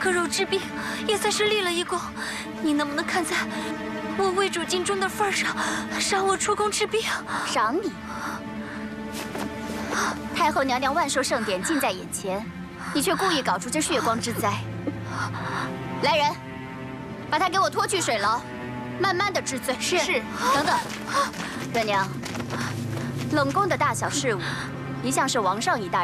割肉治病，也算是立了一功。你能不能看在我为主尽忠的份上，赏我出宫治病？ 赏你？太后娘娘万寿盛典近在眼前，你却故意搞出这血光之灾。来人，把他给我拖去水牢，慢慢的治罪。是。等等，润娘，冷宫的大小事务，一向是王上一大人